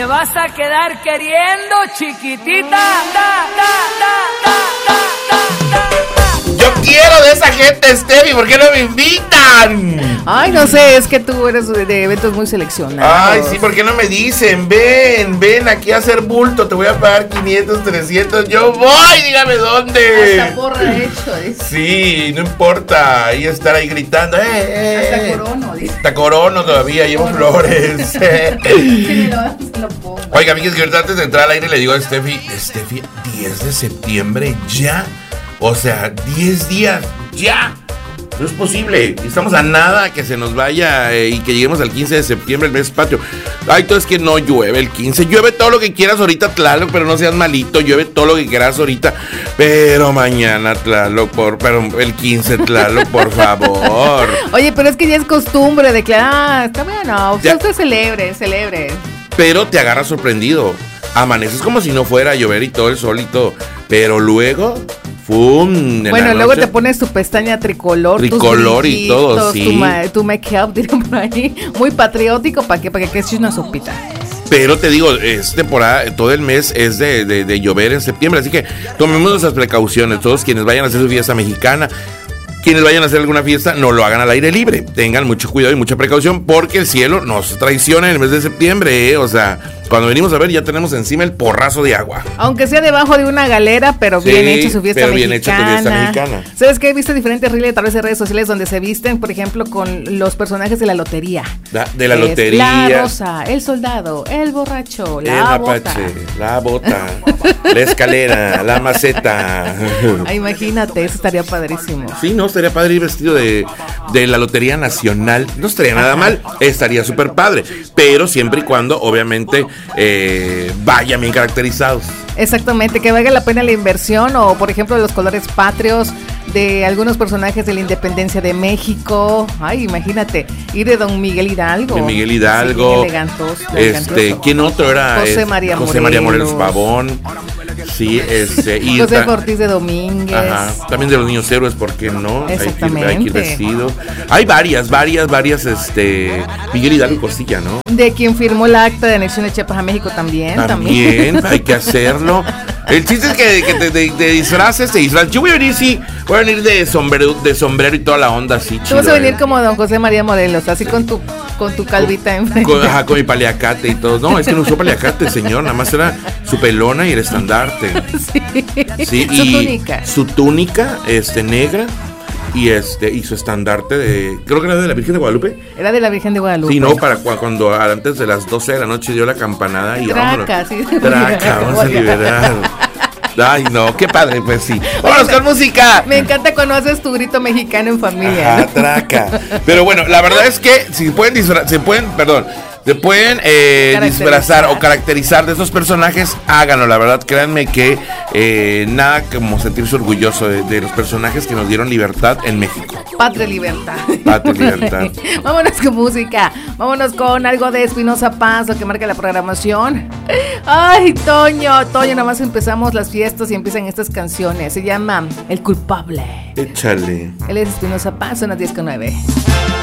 me vas a quedar queriendo, chiquitita. Yo quiero de esa gente, Steffi, ¿por qué no me invitan? Ay, no sé, es que tú eres de eventos muy seleccionados. Ay, sí, ¿por qué no me dicen? Ven aquí a hacer bulto, te voy a pagar 500, 300, yo voy, dígame dónde. Hasta porra hecho, dice. Sí, no importa, ahí estar ahí gritando, Hasta corono, dice. Hasta corono todavía, llevo flores. Sí, lo pongo. Oiga, amigues, que ahorita antes de entrar al aire le digo a Steffi, 10 de septiembre, ya. O sea, 10 días, ya. No es posible. Estamos a nada que se nos vaya y que lleguemos al 15 de septiembre, el mes patrio. Ay, todo es que no llueve el 15. Llueve todo lo que quieras ahorita, Tlaloc, pero no seas malito. Llueve todo lo que quieras ahorita. Pero mañana, Tlaloc, pero el 15, Tlaloc, por favor. Oye, pero es que ya es costumbre de que, está bueno, usted celebre. Pero te agarras sorprendido. Amaneces como si no fuera a llover y todo el sol y todo. Pero luego... ¡Fum! Bueno, luego te pones tu pestaña tricolor y todo, sí. Tu make-up, digo por ahí, muy patriótico, para que eches una sopita. Pero te digo, es temporada, todo el mes es de llover en septiembre, así que tomemos nuestras precauciones. Todos quienes vayan a hacer su fiesta mexicana, quienes vayan a hacer alguna fiesta, no lo hagan al aire libre. Tengan mucho cuidado y mucha precaución, porque el cielo nos traiciona en el mes de septiembre, O sea, cuando venimos a ver ya tenemos encima el porrazo de agua. Aunque sea debajo de una galera, pero sí, bien hecha su fiesta mexicana. Bien hecha tu fiesta mexicana. ¿Sabes qué? He visto diferentes reels a través de redes sociales donde se visten, por ejemplo, con los personajes de la lotería. De la lotería. La rosa, el soldado, el borracho, la bota. La bota, la escalera, la maceta. Ay, imagínate, eso estaría padrísimo. Sí, no, estaría padre ir vestido de la Lotería Nacional. No estaría nada mal, estaría súper padre. Pero siempre y cuando, obviamente, vayan bien caracterizados. Exactamente, que valga la pena la inversión, o por ejemplo los colores patrios de algunos personajes de la independencia de México. Ay, imagínate, ir de Don Miguel Hidalgo. De Miguel Hidalgo. Sí, elegantoso. ¿Quién otro era? José María Morelos Pavón. Sí, y José Ortiz de Domínguez. Ajá, también de los niños héroes, ¿por qué no? Exactamente. Hay que ir vestido. Hay varias, Miguel Hidalgo y Costilla, ¿no? De quien firmó el acta de anexión de Chiapas a México también. Hay que hacerlo. El chiste es que te disfraces, Yo voy a venir de sombrero y toda la onda así. Tú vas a venir como Don José María Morelos, así con tu calvita enfrente. Con mi paliacate y todo. No, es que no usó paliacate, señor. Nada más era su pelona y el estandarte. Sí. Su túnica negra. Y su estandarte creo que era de la Virgen de Guadalupe. Era de la Virgen de Guadalupe. Sí, no, para cuando antes de las 12 de la noche dio la campanada y vamos a liberar. Ay, no, qué padre, pues sí. ¡Vámonos con música! Me encanta cuando haces tu grito mexicano en familia. Ajá, traca. Pero bueno, la verdad es que se pueden disfrazar o caracterizar de esos personajes, háganlo. La verdad, créanme que nada como sentirse orgulloso de los personajes que nos dieron libertad en México. Patria y libertad. Vámonos con música. Vámonos con algo de Espinoza Paz, lo que marca la programación. Ay, Toño, nada más empezamos las fiestas y empiezan estas canciones. Se llama El Culpable. Échale. Él es Espinoza Paz, son las 10:09.